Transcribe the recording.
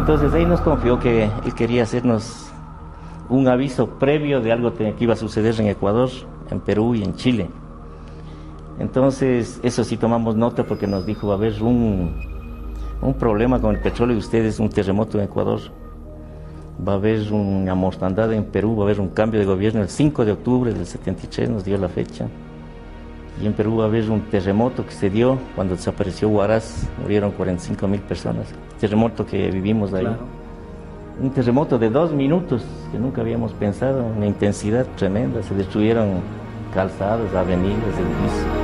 Entonces ahí nos confió que él quería hacernos un aviso previo de algo que iba a suceder en Ecuador, en Perú y en Chile. Entonces eso sí tomamos nota, porque nos dijo: va a haber un problema con el petróleo de ustedes, un terremoto en Ecuador, va a haber una mortandad en Perú, va a haber un cambio de gobierno el 5 de octubre del 73, nos dio la fecha. Y en Perú va a haber un terremoto que se dio cuando desapareció Huaraz, murieron 45.000 personas. Terremoto que vivimos ahí. Claro. Un terremoto de 2 minutos que nunca habíamos pensado, una intensidad tremenda. Se destruyeron calzadas, avenidas, edificios.